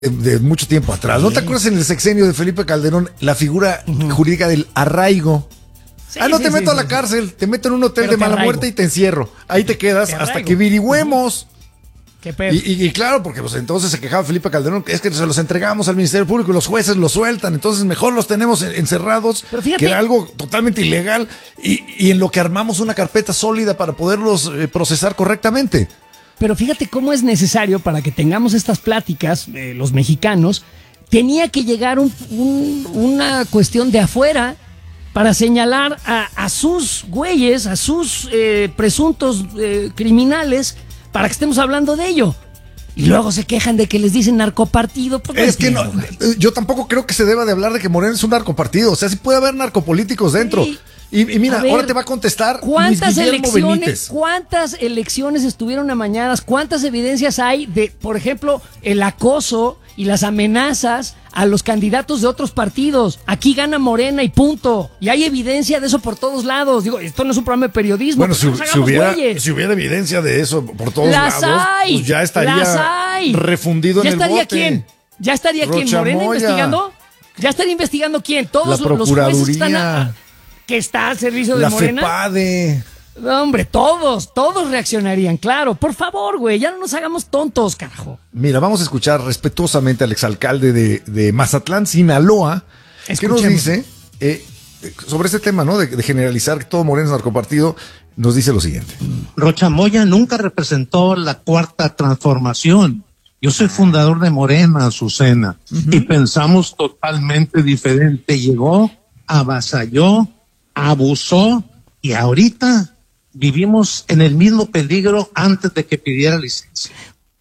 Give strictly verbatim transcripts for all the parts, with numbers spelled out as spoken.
de mucho tiempo atrás. ¿No te acuerdas en el sexenio de Felipe Calderón la figura uh-huh. jurídica del arraigo? Sí, ah, no sí, te meto sí, a la sí, cárcel, sí. te meto en un hotel Pero de mala arraigo. muerte y te encierro. Ahí te quedas te hasta que virigüemos. ¿Qué pedo? Y, y, y claro, porque pues, entonces se quejaba Felipe Calderón, es que se los entregamos al Ministerio Público y los jueces los sueltan, entonces mejor los tenemos encerrados, fíjate, que era algo totalmente ilegal, y, y en lo que armamos una carpeta sólida para poderlos eh, procesar correctamente. Pero fíjate cómo es necesario para que tengamos estas pláticas, eh, los mexicanos, tenía que llegar un, un, una cuestión de afuera para señalar a, a sus güeyes, a sus eh, presuntos eh, criminales, para que estemos hablando de ello. Y luego se quejan de que les dicen narcopartido. Pues es que no, yo tampoco creo que se deba de hablar de que Morena es un narcopartido. O sea, sí puede haber narcopolíticos dentro. Sí. Y, y mira, ver, ahora te va a contestar ¿cuántas elecciones, ¿Cuántas elecciones estuvieron amañadas? ¿Cuántas evidencias hay de, por ejemplo, el acoso y las amenazas a los candidatos de otros partidos? Aquí gana Morena y punto. Y hay evidencia de eso por todos lados. Digo, esto no es un programa de periodismo. Bueno, si, si, hubiera, si hubiera evidencia de eso por todos las lados, hay, pues ya estaría las hay. refundido ¿Ya en el estaría bote. quién? ¿Ya estaría Rocha quién? ¿Morena Moya. investigando? ¿Ya estaría investigando quién? Todos la los jueces que están a, que está al servicio de la Morena. FEPADE. No, hombre, todos, todos reaccionarían, claro. Por favor, güey, ya no nos hagamos tontos, carajo. Mira, vamos a escuchar respetuosamente al exalcalde de, de Mazatlán, Sinaloa, que nos dice, eh, sobre este tema, ¿no? De, de generalizar que todo Morena es narcopartido, nos dice lo siguiente. Rocha Moya nunca representó la cuarta transformación. Yo soy fundador de Morena, Azucena, uh-huh. y pensamos totalmente diferente. Llegó, avasalló, abusó, y ahorita vivimos en el mismo peligro antes de que pidiera licencia.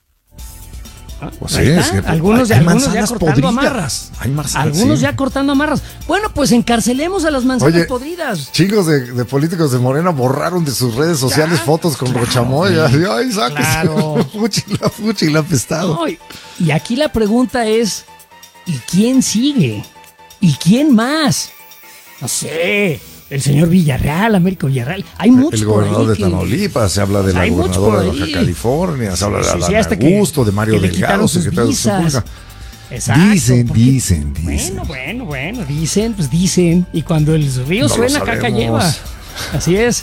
Pues sí, es que algunos, hay, hay algunos ya cortando podridas. amarras. Hay manzanas, algunos sí. ya cortando amarras. Bueno, pues encarcelemos a las manzanas Oye, podridas. Chicos de, de políticos de Morena borraron de sus redes sociales ya, fotos con claro, Rocha Moya. Ay, sáquese. Claro. Fuchi la fuchi la apestado. No, y, y aquí la pregunta es, ¿y quién sigue? ¿Y quién más? No sé. El señor Villarreal, Américo Villarreal. Hay muchos. El gobernador de que... Tamaulipas, se habla de la gobernadora de Baja California, se habla sí, de la sí, de Augusto, de Mario Delgado, secretario de República. Exacto. Dicen, porque... dicen, dicen. Bueno, bueno, bueno, dicen, pues dicen. Y cuando el río no suena, caca lleva. Así es.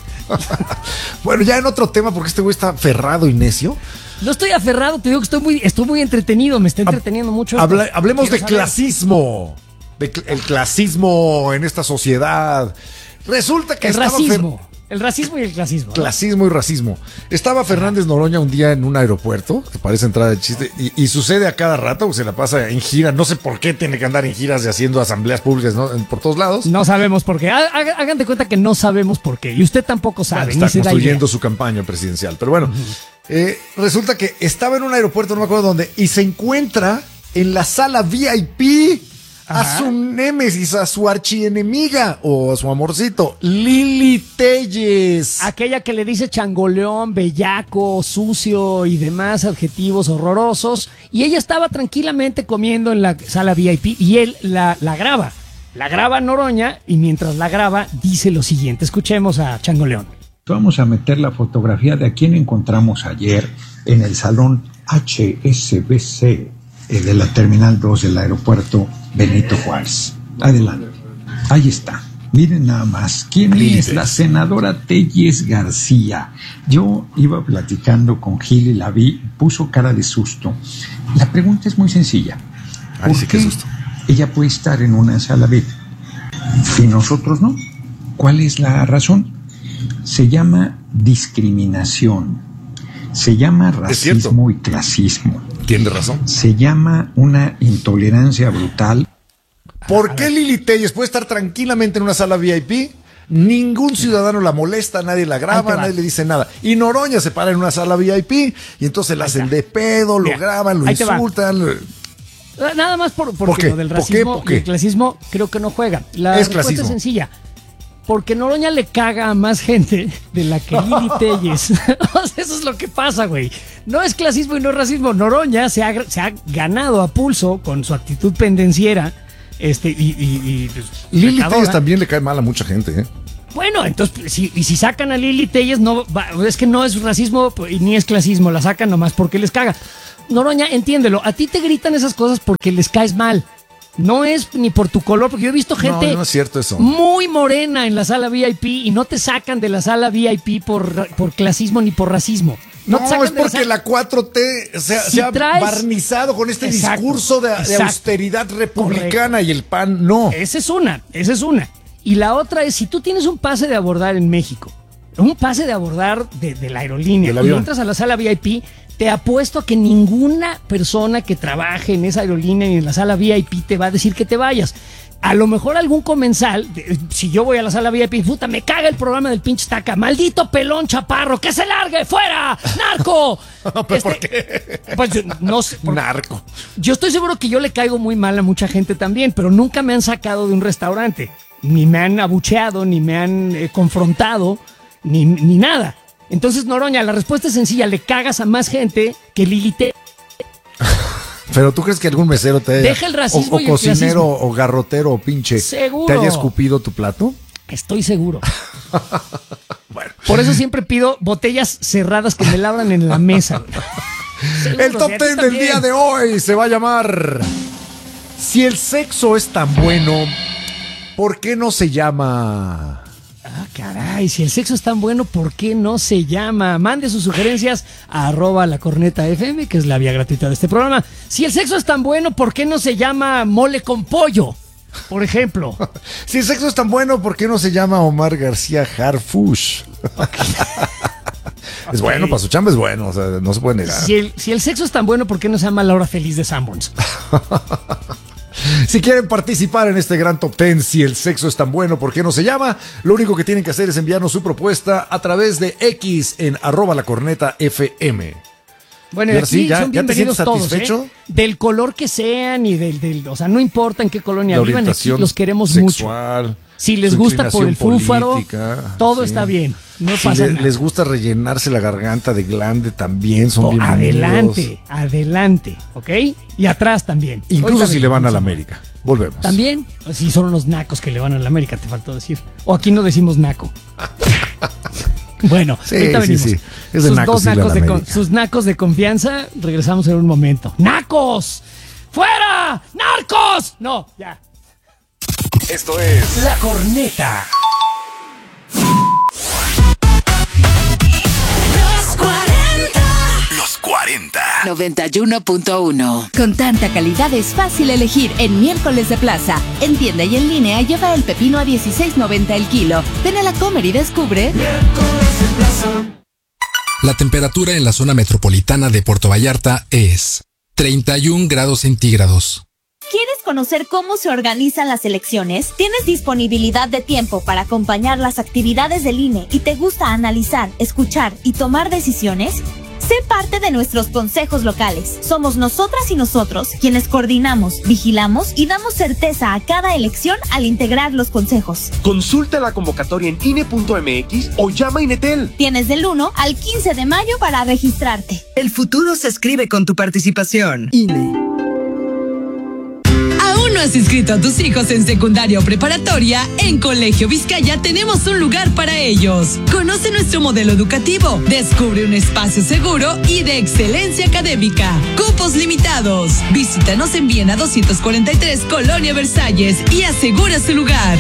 Bueno, ya en otro tema, porque este güey está aferrado y necio. No estoy aferrado, te digo que estoy muy, estoy muy entretenido, me está entreteniendo mucho. Habla, hablemos de clasismo. De cl- el clasismo en esta sociedad. Resulta que el estaba racismo, Fer... el racismo y el clasismo. ¿no? Clasismo y racismo. Estaba Fernández Noroña un día en un aeropuerto, que parece entrada de chiste, y, y sucede a cada rato, se la pasa en gira. No sé por qué tiene que andar en giras y haciendo asambleas públicas, ¿no? Por todos lados. No sabemos por qué. Hagan de cuenta que no sabemos por qué. Y usted tampoco sabe. Está ni construyendo su campaña presidencial. Pero bueno, uh-huh. eh, resulta que estaba en un aeropuerto, no me acuerdo dónde, y se encuentra en la sala V I P a Ajá. su némesis, a su archienemiga o a su amorcito, Lili Téllez. Aquella que le dice changoleón, bellaco, sucio y demás adjetivos horrorosos. Y ella estaba tranquilamente comiendo en la sala V I P y él la, la graba. La graba Noroña y mientras la graba dice lo siguiente. Escuchemos a Changoleón. Vamos a meter la fotografía de a quien encontramos ayer en el salón H S B C de la Terminal dos del aeropuerto Benito Juárez. Adelante. Ahí está. Miren nada más. ¿Quién es la senadora Téllez García? Yo iba platicando con Gil y la vi, puso cara de susto. La pregunta es muy sencilla. Ay, sí, qué susto. Ella puede estar en una sala V I P y nosotros no? ¿Cuál es la razón? Se llama discriminación. Se llama racismo y clasismo. Tiene razón. Se llama una intolerancia brutal. ¿Por qué Lili Téllez puede estar tranquilamente en una sala V I P? Ningún ciudadano la molesta, nadie la graba, nadie le dice nada. Y Noroña se para en una sala V I P y entonces la hacen de pedo, lo graban, lo insultan. Nada más por, porque ¿Por qué? lo del racismo ¿Por qué? ¿Por qué? y el clasismo creo que no juega. La es respuesta clasismo. es sencilla. Porque Noroña le caga a más gente de la que Lili Téllez. Eso es lo que pasa, güey. No es clasismo y no es racismo. Noroña se ha, se ha ganado a pulso con su actitud pendenciera. Este, y, y, y pues, Lili Téllez también le cae mal a mucha gente, ¿eh? Bueno, entonces, si, y si sacan a Lili Téllez, no, va, es que no es racismo ni es clasismo. La sacan nomás porque les caga. Noroña, entiéndelo, a ti te gritan esas cosas porque les caes mal. No es ni por tu color, porque yo he visto gente no, no es cierto eso. muy morena en la sala V I P y no te sacan de la sala V I P por, por clasismo ni por racismo. No, No, es porque la, la cuatro T se, si se ha traes... barnizado con este exacto, discurso de, de austeridad republicana. Correcto. Y el P A N no. Esa es una, esa es una. Y la otra es, si tú tienes un pase de abordar en México, un pase de abordar de, de la aerolínea, y entras a la sala V I P, te apuesto a que ninguna persona que trabaje en esa aerolínea ni en la sala V I P te va a decir que te vayas. A lo mejor algún comensal, si yo voy a la sala V I P, puta, me caga el programa del pinche Taca, maldito pelón chaparro, que se largue, fuera, narco. No, ¿pero este, por qué? Pues no sé. Por, narco. Yo estoy seguro que yo le caigo muy mal a mucha gente también, pero nunca me han sacado de un restaurante, ni me han abucheado, ni me han eh, confrontado, ni, ni nada. Entonces, Noroña, la respuesta es sencilla, le cagas a más gente que Lili te... Pero tú crees que algún mesero te haya, deja el racismo o, o y el cocinero clasismo. O garrotero o pinche seguro. Te haya escupido tu plato? Estoy seguro. Bueno. Por eso siempre pido botellas cerradas que me labran en la mesa. Seguro, el top ten del día de hoy se va a llamar Si el sexo es tan bueno, ¿por qué no se llama? Ah, caray, si el sexo es tan bueno, ¿por qué no se llama? Mande sus sugerencias a arroba la corneta F M, que es la vía gratuita de este programa. Si el sexo es tan bueno, ¿por qué no se llama mole con pollo? Por ejemplo. Si el sexo es tan bueno, ¿por qué no se llama Omar García Harfush? Okay. Es okay. Bueno, para su chamba es bueno, o sea, no se puede negar. Si el, si el sexo es tan bueno, ¿por qué no se llama Laura Feliz de Sanborns? Si quieren participar en este gran top ten, si el sexo es tan bueno, ¿por qué no se llama? Lo único que tienen que hacer es enviarnos su propuesta a través de X en arroba la corneta F M. Bueno, y aquí sí, ya, son bienvenidos ¿ya te sientes satisfecho? Todos, ¿eh? Del color que sean y del, del, o sea, no importa en qué colonia vivan, aquí los queremos sexual, mucho. Si les gusta por el fúfaro, política, todo sí. está bien. No si pasa le, nada. Les gusta rellenarse la garganta de glande también, son oh, bienvenidos. Adelante, adelante, ¿ok? Y atrás también. Incluso Hoy si le van a la América. Volvemos. También, si son unos nacos que le van a la América, te faltó decir. O aquí no decimos naco. Bueno, sí, ahorita sí, venimos. Sí. Es de sus, nacos dos nacos de con, sus nacos de confianza, regresamos en un momento. ¡Nacos! ¡Fuera! ¡Narcos! No, ya. Esto es La Corneta. Los cuarenta. Los cuarenta. noventa y uno punto uno. Con tanta calidad es fácil elegir en Miércoles de Plaza. En tienda y en línea lleva el pepino a dieciséis noventa el kilo. Ven a la Comer y descubre Miércoles de Plaza. La temperatura en la zona metropolitana de Puerto Vallarta es treinta y un grados centígrados. ¿Quieres conocer cómo se organizan las elecciones? ¿Tienes disponibilidad de tiempo para acompañar las actividades del I N E y te gusta analizar, escuchar y tomar decisiones? Sé parte de nuestros consejos locales. Somos nosotras y nosotros quienes coordinamos, vigilamos y damos certeza a cada elección al integrar los consejos. Consulta la convocatoria en I N E punto M X o llama a Inetel. Tienes del uno al quince de mayo para registrarte. El futuro se escribe con tu participación. I N E. ¿No has inscrito a tus hijos en secundaria o preparatoria? En Colegio Vizcaya tenemos un lugar para ellos. Conoce nuestro modelo educativo, descubre un espacio seguro y de excelencia académica. Cupos limitados. Visítanos en Viena doscientos cuarenta y tres, Colonia Versalles, y asegura su lugar.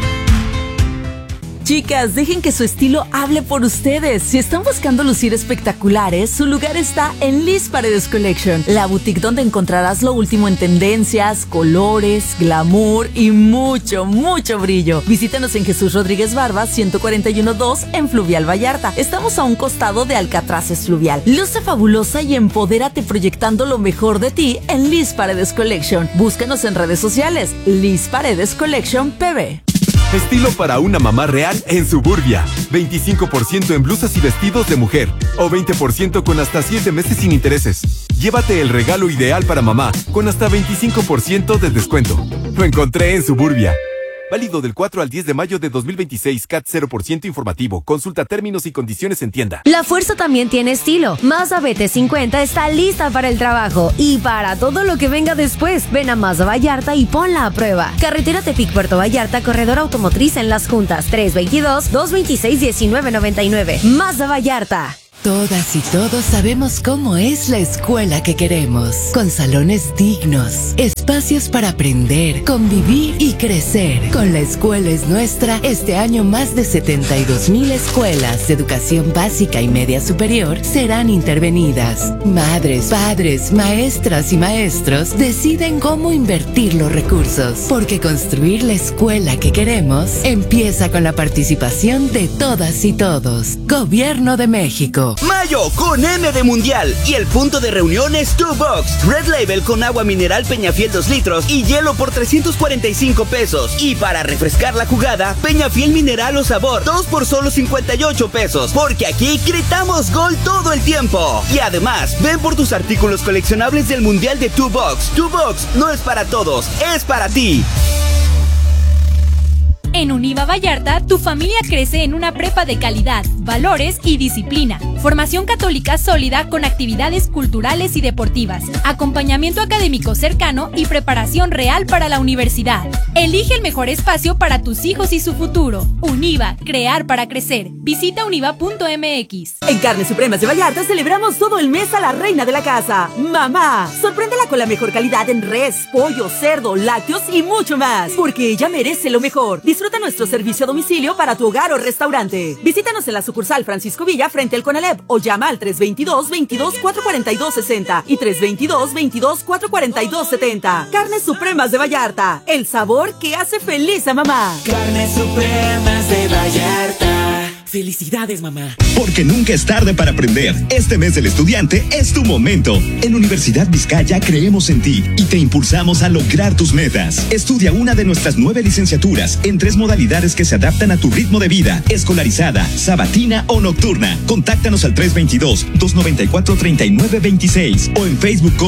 Chicas, dejen que su estilo hable por ustedes. Si están buscando lucir espectaculares, su lugar está en Liz Paredes Collection, la boutique donde encontrarás lo último en tendencias, colores, glamour y mucho, mucho brillo. Visítanos en Jesús Rodríguez Barba, ciento cuarenta y uno dos en Fluvial Vallarta. Estamos a un costado de Alcatraces Fluvial. Luce fabulosa y empodérate proyectando lo mejor de ti en Liz Paredes Collection. Búscanos en redes sociales, Liz Paredes Collection P B. Estilo para una mamá real en Suburbia. veinticinco por ciento en blusas y vestidos de mujer. O veinte por ciento con hasta siete meses sin intereses. Llévate el regalo ideal para mamá con hasta veinticinco por ciento de descuento. Lo encontré en Suburbia. Válido del cuatro al diez de mayo de dos mil veintiséis. C A T cero por ciento informativo. Consulta términos y condiciones en tienda. La Fuerza también tiene estilo. Mazda B T cincuenta está lista para el trabajo y para todo lo que venga después. Ven a Mazda Vallarta y ponla a prueba. Carretera Tepic Puerto Vallarta, corredor automotriz en Las Juntas. tres veintidós, dos veintiséis, diecinueve noventa y nueve. Mazda Vallarta. Todas y todos sabemos cómo es la escuela que queremos, con salones dignos, espacios para aprender, convivir y crecer. Con La Escuela es Nuestra, este año más de setenta y dos mil escuelas de educación básica y media superior serán intervenidas. Madres, padres, maestras y maestros deciden cómo invertir los recursos, porque construir la escuela que queremos empieza con la participación de todas y todos. Gobierno de México. Mayo con M de Mundial y el punto de reunión es Two Box. Red Label con agua mineral Peñafiel dos litros y hielo por trescientos cuarenta y cinco pesos. Y para refrescar la jugada, Peñafiel mineral o sabor, dos por solo cincuenta y ocho pesos. Porque aquí gritamos gol todo el tiempo. Y además, ven por tus artículos coleccionables del Mundial de Two Box. Two Box no es para todos, es para ti. En Univa Vallarta, tu familia crece en una prepa de calidad, valores y disciplina. Formación católica sólida con actividades culturales y deportivas, acompañamiento académico cercano y preparación real para la universidad. Elige el mejor espacio para tus hijos y su futuro. Univa, crear para crecer. Visita univa punto m x. En Carnes Supremas de Vallarta celebramos todo el mes a la reina de la casa, mamá. Sorpréndela con la mejor calidad en res, pollo, cerdo, lácteos y mucho más, porque ella merece lo mejor. Disfruta nuestro servicio a domicilio para tu hogar o restaurante. Visítanos en la sucursal Francisco Villa frente al Conalep o llama al tres veintidós, veintidós, cuatrocientos cuarenta y dos sesenta y tres veintidós, veintidós, cuatrocientos cuarenta y dos setenta. Carnes Supremas de Vallarta, el sabor que hace feliz a mamá. Carnes Supremas de Vallarta. ¡Felicidades, mamá! Porque nunca es tarde para aprender. Este mes del estudiante es tu momento. En Universidad Vizcaya creemos en ti y te impulsamos a lograr tus metas. Estudia una de nuestras nueve licenciaturas en tres modalidades que se adaptan a tu ritmo de vida: escolarizada, sabatina o nocturna. Contáctanos al tres veintidós, doscientos noventa y cuatro, treinta y nueve veintiséis o en Facebook.